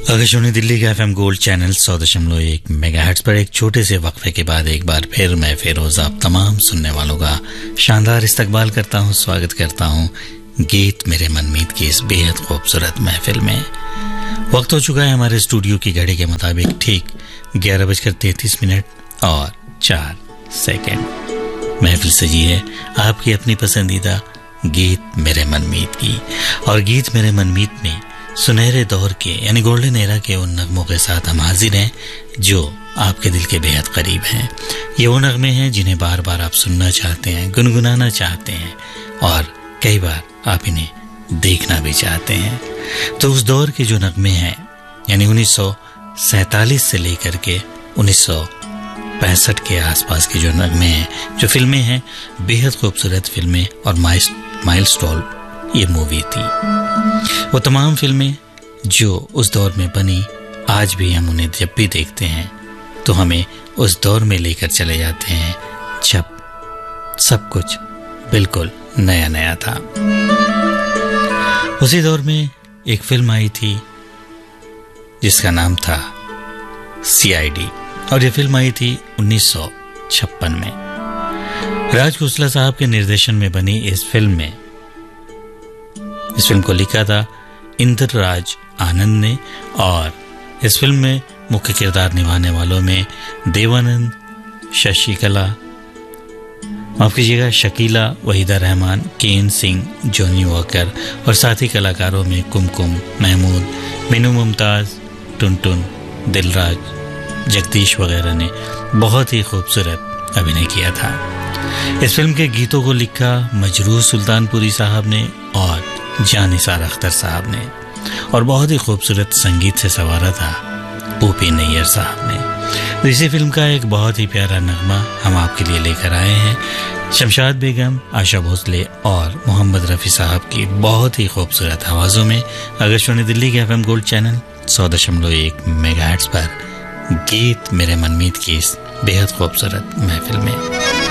आकाशवाणी दिल्ली का FM gold channel 100.1 megahertz पर एक छोटे से वक्फे के बाद एक बार फिर मैं फिरोज आप तमाम सुनने वालों का शानदार इस्तकबाल करता हूं, स्वागत करता हूं गीत मेरे मनमीत की इस बेहद खूबसूरत महफिल में। वक्त हो चुका है हमारे स्टूडियो की घड़ी के मुताबिक ठीक 11:33 और 4 सेकंड। महफिल सजी है आपकी अपनी पसंदीदा गीत मेरे मनमीत की, और गीत मेरे मनमीत में सुनहरे दौर के यानी गोल्डन एरा के उन नगमों के साथ हम हाजिर हैं जो आपके दिल के बेहद करीब हैं। ये वो नगमे हैं जिन्हें बार बार आप सुनना चाहते हैं, गुनगुनाना चाहते हैं और कई बार आप इन्हें देखना भी चाहते हैं। तो उस दौर के जो नगमे हैं यानी 1947 से लेकर के 1965 के आसपास के जो नगमे हैं, जो फिल्में हैं, बेहद खूबसूरत फिल्में और माइलस्टोन ये मूवी थी। वो तमाम फिल्में जो उस दौर में बनी, आज भी हम उन्हें जब भी देखते हैं तो हमें उस दौर में लेकर चले जाते हैं जब सब कुछ बिल्कुल नया नया था। उसी दौर में एक फिल्म आई थी जिसका नाम था CID, और ये फिल्म आई थी 1956 में। राज खोसला साहब के निर्देशन में बनी इस फिल्म को लिखा था इंद्रराज आनंद ने, और इस फिल्म में मुख्य किरदार निभाने वालों में देवानंद, शशिकला, माफ कीजिएगा शकीला, वहीदा रहमान, केन सिंह, जॉनी वॉकर, और साथी कलाकारों में कुमकुम, महमूद, मीनू मुमताज, टुनटुन, दिलराज, जगदीश वगैरह ने बहुत ही खूबसूरत अभिनय किया था। इस फिल्म के गीतों को लिखा मजरूह सुल्तानपुरी साहब ने और जानिसार अख्तर साहब ने, और बहुत ही खूबसूरत संगीत से संवारा था OP नैयर साहब ने। तो इसी फिल्म का एक बहुत ही प्यारा नगमा हम आपके लिए लेकर आए हैं, शमशाद बेगम, आशा भोसले और मोहम्मद रफ़ी साहब की बहुत ही खूबसूरत आवाज़ों में। आकाशवाणी दिल्ली के FM गोल्ड चैनल 100.1 मेगाहर्ट्ज पर गीत मेरे मनमीत की इस बेहद खूबसूरत महफिल में।